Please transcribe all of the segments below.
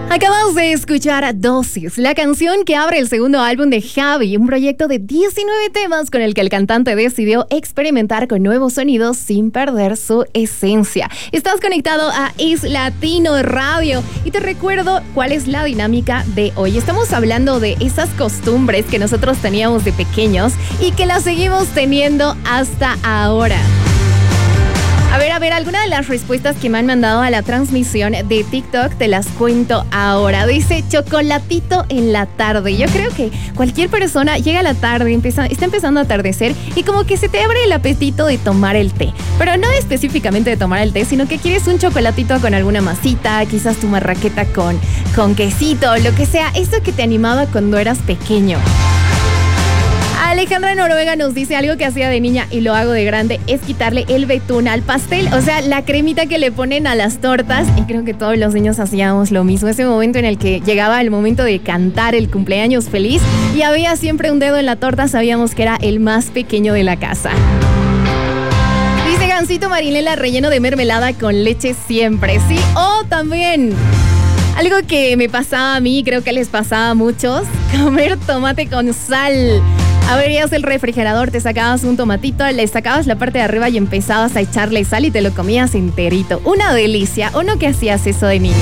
Acabas de escuchar Dosis, la canción que abre el segundo álbum de Javi, un proyecto de 19 temas con el que el cantante decidió experimentar con nuevos sonidos sin perder su esencia. Estás conectado a Es Latino Radio y te recuerdo cuál es la dinámica de hoy. Estamos hablando de esas costumbres que nosotros teníamos de pequeños y que las seguimos teniendo hasta ahora. A ver, alguna de las respuestas que me han mandado a la transmisión de TikTok te las cuento ahora. Dice, chocolatito en la tarde. Yo creo que cualquier persona llega a la tarde, está empezando a atardecer y como que se te abre el apetito de tomar el té. Pero no específicamente de tomar el té, sino que quieres un chocolatito con alguna masita, quizás tu marraqueta con quesito, lo que sea. Eso que te animaba cuando eras pequeño. Alejandra Noruega nos dice algo que hacía de niña y lo hago de grande es quitarle el betún al pastel, o sea, la cremita que le ponen a las tortas, y creo que todos los niños hacíamos lo mismo, ese momento en el que llegaba el momento de cantar el cumpleaños feliz y había siempre un dedo en la torta, sabíamos que era el más pequeño de la casa. Dice Gansito Marinela, relleno de mermelada con leche siempre, sí, o también algo que me pasaba a mí, creo que les pasaba a muchos, comer tomate con sal. Abrías el refrigerador, te sacabas un tomatito, le sacabas la parte de arriba y empezabas a echarle sal y te lo comías enterito. Una delicia. ¿O no que hacías eso de niño?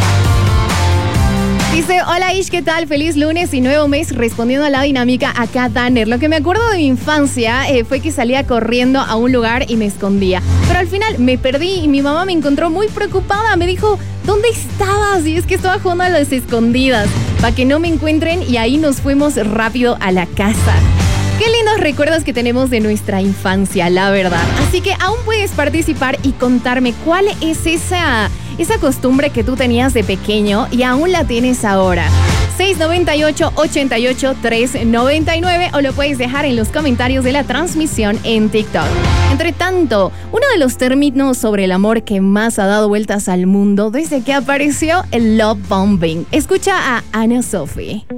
Dice, hola Ish, ¿qué tal? Feliz lunes y nuevo mes. Respondiendo a la dinámica, acá Danner. Lo que me acuerdo de mi infancia fue que salía corriendo a un lugar y me escondía. Pero al final me perdí y mi mamá me encontró muy preocupada. Me dijo, ¿dónde estabas? Y es que estaba jugando a las escondidas para que no me encuentren y ahí nos fuimos rápido a la casa. Qué lindos recuerdos que tenemos de nuestra infancia, la verdad. Así que aún puedes participar y contarme cuál es esa costumbre que tú tenías de pequeño y aún la tienes ahora. 698-88-399 o lo puedes dejar en los comentarios de la transmisión en TikTok. Entre tanto, uno de los términos sobre el amor que más ha dado vueltas al mundo desde que apareció el love bombing. Escucha a Ana Sophie.